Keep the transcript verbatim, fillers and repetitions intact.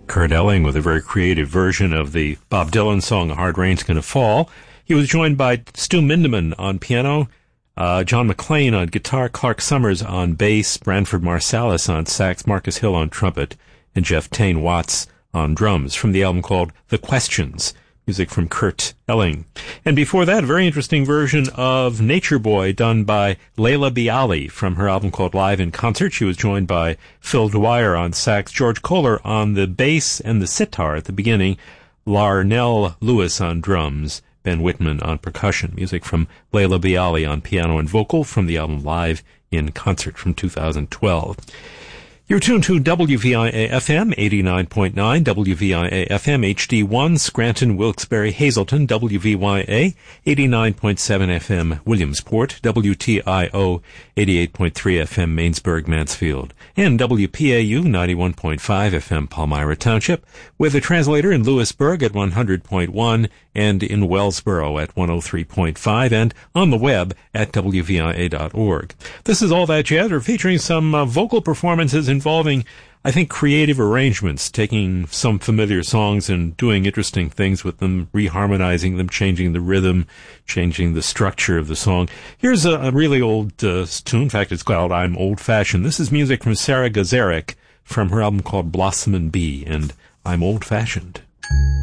Kurt Elling with a very creative version of the Bob Dylan song, A Hard Rain's Gonna Fall. He was joined by Stu Mindeman on piano, uh, John McClain on guitar, Clark Summers on bass, Branford Marsalis on sax, Marcus Hill on trumpet, and Jeff Tain Watts on drums, from the album called The Questions, music from Kurt Elling. And before that, a very interesting version of Nature Boy done by Leila Bialy from her album called Live in Concert. She was joined by Phil Dwyer on sax, George Kohler on the bass and the sitar at the beginning, Larnell Lewis on drums, Ben Whitman on percussion. Music from Leila Bialy on piano and vocal from the album Live in Concert from two thousand twelve. You're tuned to W V I A F M eighty-nine point nine, W V I A F M H D one, Scranton, Wilkes-Barre, Hazleton, W V Y A eighty-nine point seven F M Williamsport, W T I O eighty-eight point three F M Mainsburg, Mansfield, and W P A U ninety-one point five F M Palmyra Township, with a translator in Lewisburg at one hundred point one and in Wellsboro at one oh three point five, and on the web at W V I A dot org. This is All That Jazz, or featuring some uh, vocal performances involving, I think, creative arrangements, taking some familiar songs and doing interesting things with them, reharmonizing them, changing the rhythm, changing the structure of the song. Here's a, a really old uh, tune. In fact, it's called I'm Old Fashioned. This is music from Sarah Gazarek from her album called Blossom and Bee, and I'm Old Fashioned.